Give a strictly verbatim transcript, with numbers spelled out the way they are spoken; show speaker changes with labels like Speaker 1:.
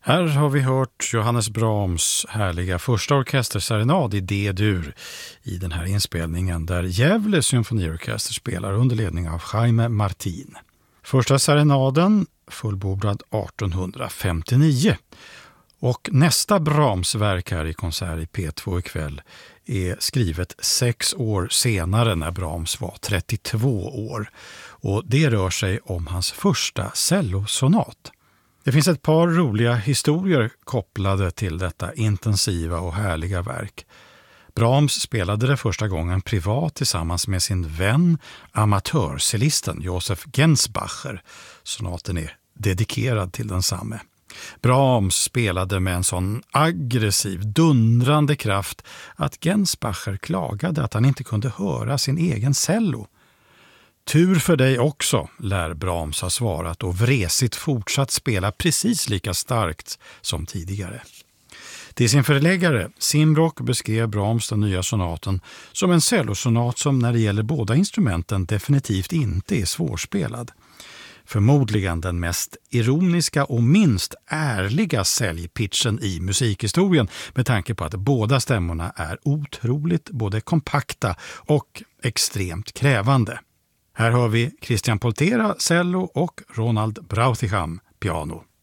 Speaker 1: Här har vi hört Johannes Brahms härliga första orkesterserenad i D-dur i den här inspelningen där Gävle symfoniorkester spelar under ledning av Jaime Martin. Första serenaden fullbordad arton femtionio. Och nästa Brahms-verk här i konsert i P två ikväll är skrivet sex år senare när Brahms var trettiotvå år. Och det rör sig om hans första cellosonat. Det finns ett par roliga historier kopplade till detta intensiva och härliga verk. Brahms spelade det första gången privat tillsammans med sin vän, amatörcellisten Josef Gensbacher. Sonaten är dedikerad till densamme. Brahms spelade med en sån aggressiv, dundrande kraft att Gensbacher klagade att han inte kunde höra sin egen cello. Tur för dig också, lär Brahms ha svarat och vresigt fortsatt spela precis lika starkt som tidigare. Till sin förläggare, Simrock, beskrev Brahms den nya sonaten som en cellosonat som när det gäller båda instrumenten definitivt inte är svårspelad. Förmodligen den mest ironiska och minst ärliga säljpitchen i musikhistorien med tanke på att båda stämmorna är otroligt både kompakta och extremt krävande. Här har vi Christian Poltera cello och Ronald Brautigam piano.